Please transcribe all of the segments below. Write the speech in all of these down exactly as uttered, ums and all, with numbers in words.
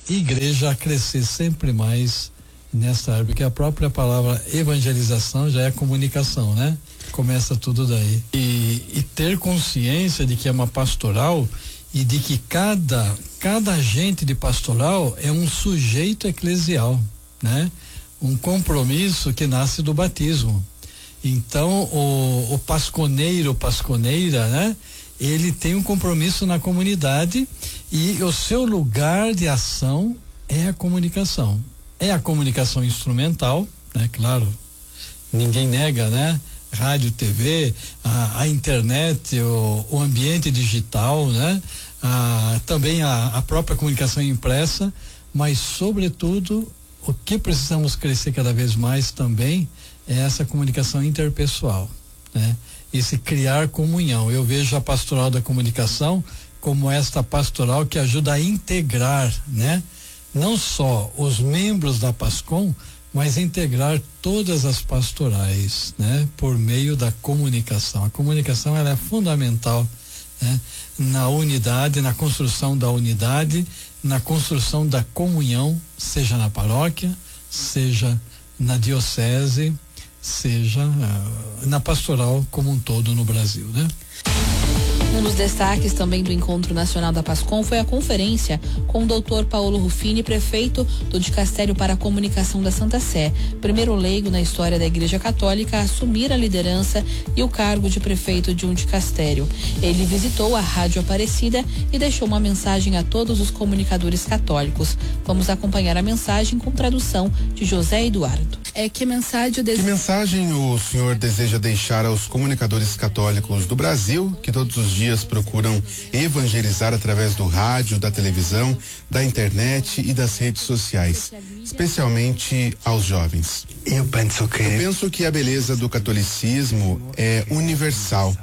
igreja a crescer sempre mais nessa área, porque a própria palavra evangelização já é comunicação, né? Começa tudo daí. E, e ter consciência de que é uma pastoral e de que cada, cada agente de pastoral é um sujeito eclesial, né? Um compromisso que nasce do batismo. Então, o, o pasconeiro, pasconeira, né? Ele tem um compromisso na comunidade e o seu lugar de ação é a comunicação. É a comunicação instrumental, né? Claro, ninguém nega, né? Rádio, T V, a, a internet, o, o ambiente digital, né? A, também a, a própria comunicação impressa, mas sobretudo o que precisamos crescer cada vez mais também é essa comunicação interpessoal, né? Esse criar comunhão. Eu vejo a pastoral da comunicação como esta pastoral que ajuda a integrar, né? Não só os membros da PASCOM, mas integrar todas as pastorais, né? Por meio da comunicação. A comunicação ela é fundamental, né? Na unidade, na construção da unidade, na construção da comunhão, seja na paróquia, seja na diocese, seja uh, na pastoral como um todo no Brasil, né? Um dos destaques também do Encontro Nacional da PASCOM foi a conferência com o doutor Paulo Ruffini, prefeito do Dicastério para a Comunicação da Santa Sé, primeiro leigo na história da Igreja Católica a assumir a liderança e o cargo de prefeito de um dicastério. Ele visitou a Rádio Aparecida e deixou uma mensagem a todos os comunicadores católicos. Vamos acompanhar a mensagem com tradução de José Eduardo. É que mensagem des... Que mensagem o senhor deseja deixar aos comunicadores católicos do Brasil que todos os dias procuram evangelizar através do rádio, da televisão, da internet e das redes sociais, especialmente aos jovens? Eu penso que Eu penso que a beleza do catolicismo é universal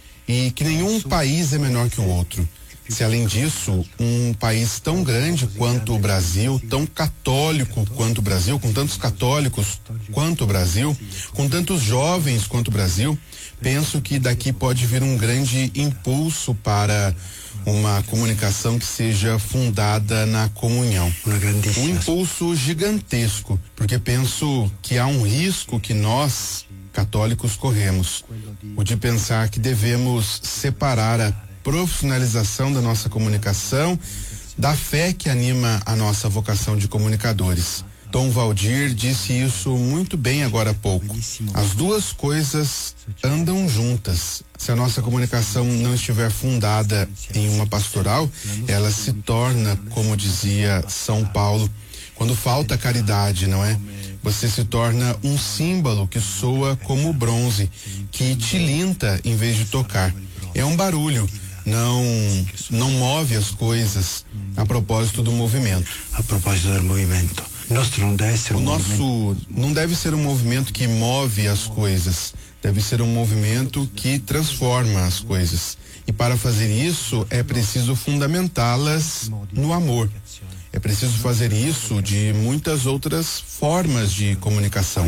e que nenhum país é menor que o outro. Se além disso, um país tão grande quanto o Brasil, tão católico quanto o Brasil, com tantos católicos quanto o Brasil, com tantos jovens quanto o Brasil, penso que daqui pode vir um grande impulso para uma comunicação que seja fundada na comunhão. Um impulso gigantesco, porque penso que há um risco que nós, católicos, corremos, o de pensar que devemos separar a profissionalização da nossa comunicação da fé que anima a nossa vocação de comunicadores. Tom Valdir disse isso muito bem agora há pouco. As duas coisas andam juntas. Se a nossa comunicação não estiver fundada em uma pastoral, ela se torna, como dizia São Paulo, quando falta caridade, não é? Você se torna um símbolo que soa como bronze, que tilinta em vez de tocar. É um barulho. Não, não move as coisas a propósito do movimento. A propósito do movimento. Nosso não deve ser um o nosso movimento. não deve ser um movimento que move as coisas. Deve ser um movimento que transforma as coisas. E para fazer isso é preciso fundamentá-las no amor. É preciso fazer isso de muitas outras formas de comunicação.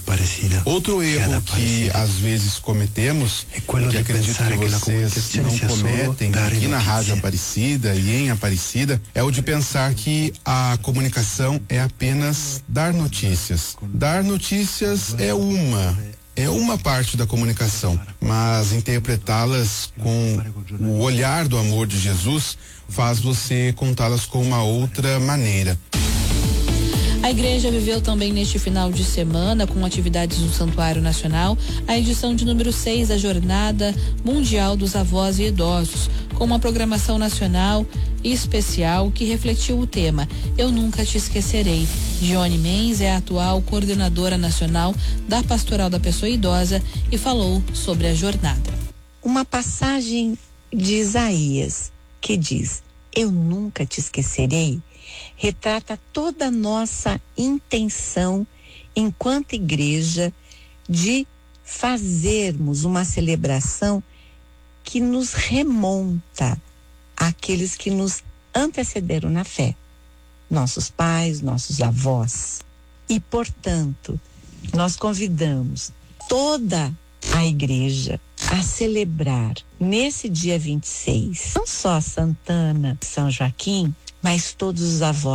Outro erro que às vezes cometemos, e que acredito que vocês não cometem aqui na Rádio Aparecida e em Aparecida, é o de pensar que a comunicação é apenas dar notícias. Dar notícias é uma É uma parte da comunicação, mas interpretá-las com o olhar do amor de Jesus faz você contá-las com uma outra maneira. A igreja viveu também neste final de semana, com atividades no Santuário Nacional, a edição de número seis da Jornada Mundial dos Avós e Idosos, com uma programação nacional e especial que refletiu o tema Eu Nunca Te Esquecerei. Dione Menz é a atual coordenadora nacional da Pastoral da Pessoa Idosa e falou sobre a jornada. Uma passagem de Isaías que diz: Eu nunca te esquecerei, retrata toda a nossa intenção enquanto igreja de fazermos uma celebração que nos remonta àqueles que nos antecederam na fé, nossos pais, nossos avós. E, portanto, nós convidamos toda a igreja a celebrar nesse dia vinte e seis, não só Santana, São Joaquim, mas todos os avós